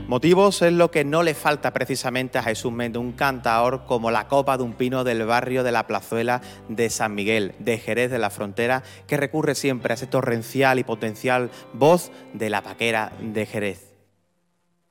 Motivos es lo que no le falta precisamente a Jesús Méndez, un cantaor como la copa de un pino del barrio de la Plazuela de San Miguel, de Jerez de la Frontera, que recurre siempre a ese torrencial y potencial voz de la paquera de Jerez.